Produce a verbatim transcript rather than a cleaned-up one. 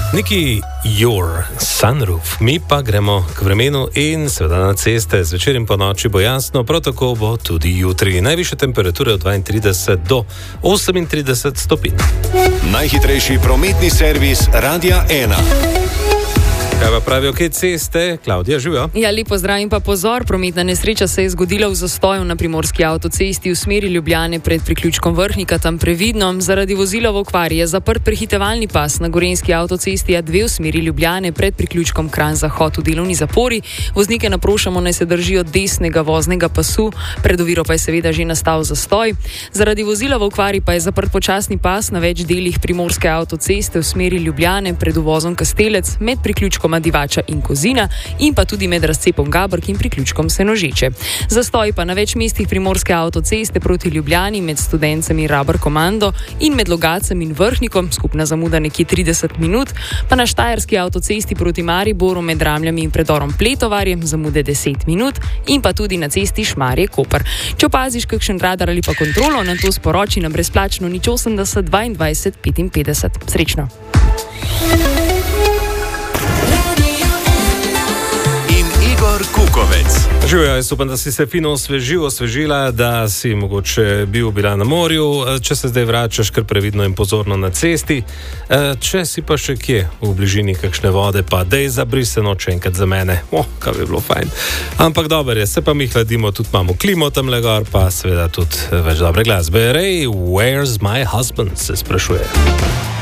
Neki Your Sunroof, mi pa gremo k vremenu in seveda na ceste. Zvečer in po noči bo jasno, prav tako bo tudi jutri. Najvišje temperature od dvaintrideset do osemintrideset stopinj. Najhitrejši prometni servis Radia ena. Kaj pa pravijo, kaj ceste? Klavdija, živijo? Ja, lepo zdrav in pa pozor. Prometna nesreča se je zgodila v zastoju na primorski avtocesti v smeri Ljubljane pred priključkom Vrhnika, tam previdno. Zaradi vozila v okvari je zaprt prehitevalni pas na gorenjski avtocesti A dve v smeri Ljubljane pred priključkom Kranj Zahod v delovni zapori. Voznike naprošamo, naj se držijo desnega voznega pasu, pred oviro pa je seveda že nastal zastoj. Zaradi vozila v okvari pa je zaprt počasni pas na več delih primorske avtoceste v smeri Ljubljane pred uvozom Kastelec med priključkom Divača in Kozina in pa tudi med razcepom Gabrk in priključkom Senožeče. Zastoj pa na več mestih primorske avtoceste proti Ljubljani med Studencem in Rabar Komando in med Logacem in Vrhnikom, skupna zamuda nekje trideset minut, pa na štajerski avtocesti proti Mariboru med Ramljami in predorom Pletovarjem zamude deset minut in pa tudi na cesti Šmarje-Koper. Če opaziš kakšen radar ali pa kontrolo, nam to sporoči na brezplačno nič osemdeset dvaindvajset petinpetdeset. Srečno! Kukovec. Živijo, jaz upam, da si se fino osvežil, osvežila, da si mogoče bil bila na morju, če se zdaj vračaš kar previdno in pozorno na cesti. Če si pa še kje v bližini kakšne vode, pa dej zabrise noč enkrat za mene. Oh, kaj bi bilo fajn. Ampak dober je, se pa mi hladimo, tudi imamo klimo tamle gor, pa seveda tudi več dobre glasbe. Ray, where's my husband, se sprašuje.